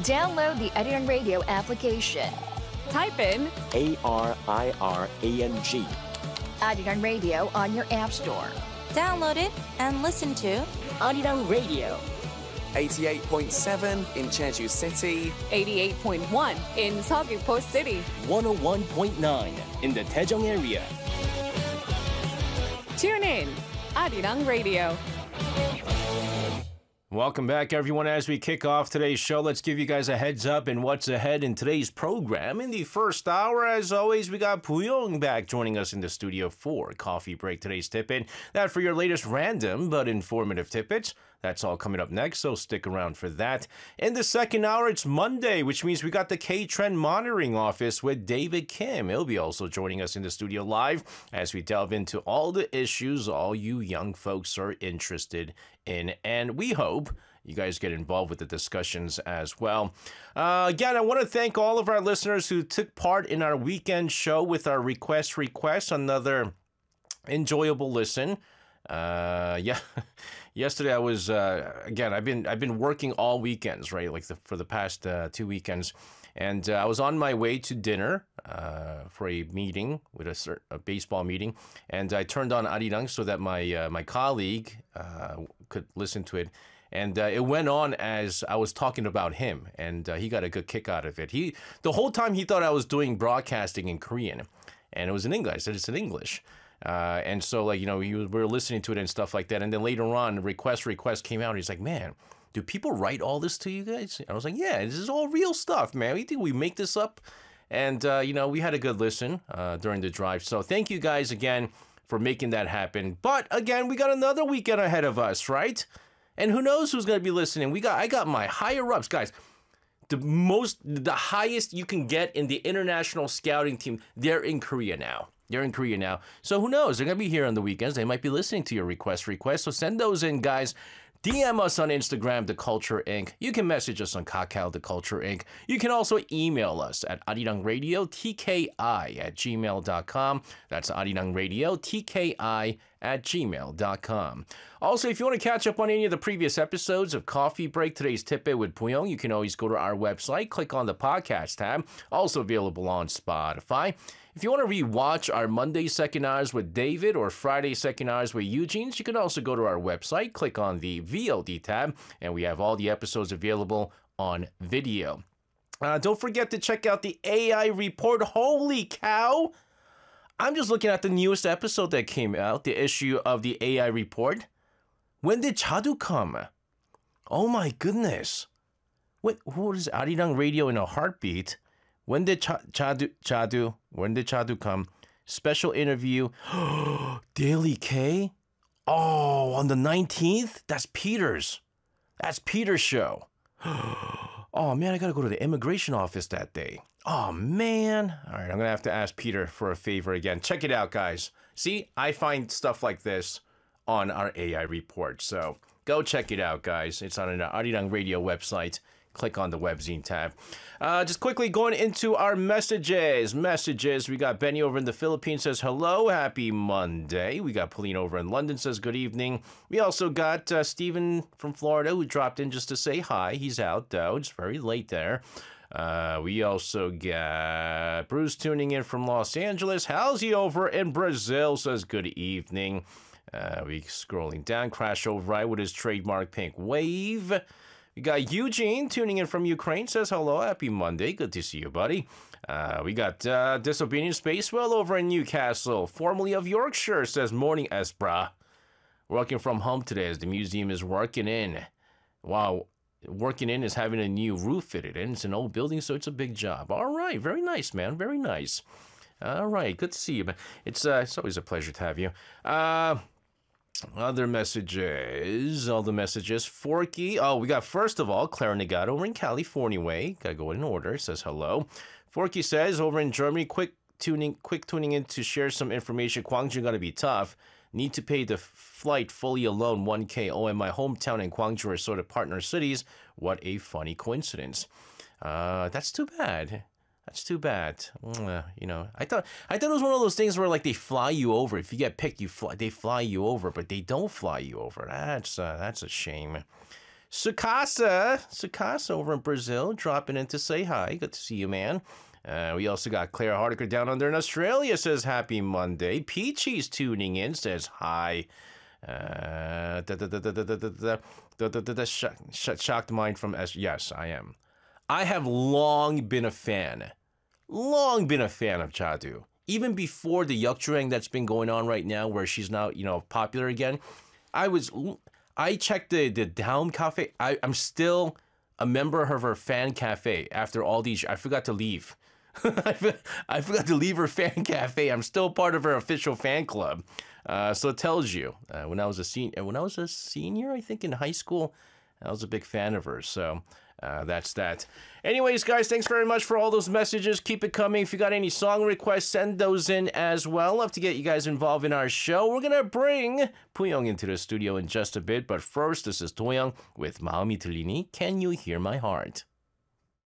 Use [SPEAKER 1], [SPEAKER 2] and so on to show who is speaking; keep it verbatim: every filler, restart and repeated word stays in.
[SPEAKER 1] Download the Arirang Radio application.
[SPEAKER 2] Type in
[SPEAKER 3] A R I R A N G.
[SPEAKER 1] Arirang Radio on your app store.
[SPEAKER 4] Download it and listen to
[SPEAKER 3] Arirang Radio.
[SPEAKER 5] eighty-eight point seven in Jeju City.
[SPEAKER 2] eighty-eight point one in Seogwipo City.
[SPEAKER 3] one oh one point nine in the Daejeong area.
[SPEAKER 2] Tune in, Arirang Radio.
[SPEAKER 6] Welcome back, everyone. As we kick off today's show, let's give you guys a heads up in what's ahead in today's program. In the first hour, as always, we got Puyong back joining us in the studio for Coffee Break. Today's tip-in. That for your latest random but informative tidbits. That's all coming up next, so stick around for that. In the second hour, it's Monday, which means we got the K-Trend Monitoring Office with David Kim. He'll be also joining us in the studio live as we delve into all the issues all you young folks are interested in. And we hope you guys get involved with the discussions as well. Uh, again, I want to thank all of our listeners who took part in our weekend show with our request request. Another enjoyable listen. Uh, yeah. Yesterday I was uh, again. I've been I've been working all weekends, right? Like the, for the past uh, two weekends, and uh, I was on my way to dinner uh, for a meeting with a, cert- a baseball meeting, and I turned on Arirang so that my uh, my colleague uh, could listen to it, and uh, it went on as I was talking about him, and uh, he got a good kick out of it. He the whole time he thought I was doing broadcasting in Korean, and it was in English. I said it's in English. Uh, and so, like, you know, we were listening to it and stuff like that. And then later on, request request came out. And he's like, man, do people write all this to you guys? And I was like, yeah, this is all real stuff, man. We think we make this up. And, uh, you know, we had a good listen uh, during the drive. So thank you guys again for making that happen. But again, we got another weekend ahead of us, right? And who knows who's going to be listening? We got I got my higher ups, guys. The most, the highest you can get in the international scouting team, they're in Korea now. They're in Korea now. So who knows? They're going to be here on the weekends. They might be listening to your request requests. So send those in, guys. D M us on Instagram, The Culture Incorporated. You can message us on Kakao, The Culture Incorporated. You can also email us at arirangradio, T K I at gmail dot com. That's arirangradio, T K I at gmail dot com. Also, if you want to catch up on any of the previous episodes of Coffee Break, today's tip-it with Puyong, you can always go to our website, click on the podcast tab, also available on Spotify. If you want to re-watch our Monday Second Hours with David or Friday Second Hours with Eugene, you can also go to our website, click on the V O D tab, and we have all the episodes available on video. Uh, don't forget to check out the A I report. Holy cow! I'm just looking at the newest episode that came out, the issue of the A I report. When did Chadu come? Oh my goodness. What, what is Arirang Radio in a heartbeat? When did Ch- Chadu, Chadu, when did Chadu come? Special interview. Daily K? Oh, on the nineteenth? That's Peter's. That's Peter's show. Oh, man, I got to go to the immigration office that day. Oh, man. All right, I'm going to have to ask Peter for a favor again. Check it out, guys. See, I find stuff like this on our A I report. So go check it out, guys. It's on the Arirang Radio website. Click on the webzine tab. Uh, just quickly going into our messages. Messages. We got Benny over in the Philippines says, hello, happy Monday. We got Pauline over in London says, good evening. We also got uh, Stephen from Florida who dropped in just to say hi. He's out, though. It's very late there. Uh, we also got Bruce tuning in from Los Angeles. Halsey over in Brazil says, good evening. Uh, we scrolling down. Crash Override with his trademark pink wave. We got Eugene tuning in from Ukraine, says hello, happy Monday, good to see you, buddy. Uh, we got uh, Disobedient Spacewell over in Newcastle, formerly of Yorkshire, says morning, Esbra. Working from home today as the museum is working in. Wow, working in is having a new roof fitted in. It's an old building, so it's a big job. All right, very nice, man, very nice. All right, good to see you, man. It's, uh, it's always a pleasure to have you. Uh... Other messages, all the messages. Forky, oh, we got first of all, Clara Nagata over in California way. Gotta go in order, says hello. Forky says, over in Germany, quick tuning, quick tuning in to share some information. Gwangju gonna be tough. Need to pay the flight fully alone, one K. Oh, and my hometown and Gwangju are sort of partner cities. What a funny coincidence. Uh, that's too bad. That's too bad. Uh, you know, I thought I thought it was one of those things where like they fly you over. If you get picked, you fly. They fly you over, but they don't fly you over. That's uh, that's a shame. Sukasa, Sukasa over in Brazil, dropping in to say hi. Good to see you, man. Uh, we also got Claire Hardiker down under in Australia, says happy Monday. Peachy's tuning in, says hi. Uh, da, da, da, da, da, da, da, da, da, da, da, da, sh- sh- shocked mind from S. Yes, I am. I have long been a fan. Long been a fan of Chadu. Even before the Yukjurang that's been going on right now, where she's now, you know, popular again. I was, I checked the, the Daum Cafe. I, I'm still a member of her fan cafe after all these, I forgot to leave. I forgot to leave her fan cafe. I'm still part of her official fan club. Uh, so it tells you, uh, when I was a senior, when I was a senior, I think in high school, I was a big fan of hers. So uh, that's that. Anyways, guys, thanks very much for all those messages. Keep it coming. If you got any song requests, send those in as well. Love to get you guys involved in our show. We're gonna bring Pooyoung into the studio in just a bit, but first, this is Toyoung with 마음이 들리니 Can You Hear My Heart?